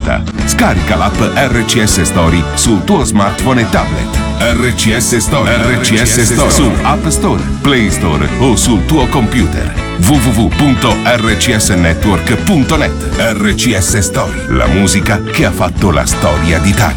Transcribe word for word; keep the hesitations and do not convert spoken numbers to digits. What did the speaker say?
ascolta. Scarica l'app R C S Story sul tuo smartphone e tablet. R C S Story, R C S Story su App Store, Play Store o sul tuo computer. w w w punto r c s network punto net. R C S Story, la musica che ha fatto la storia d'Italia.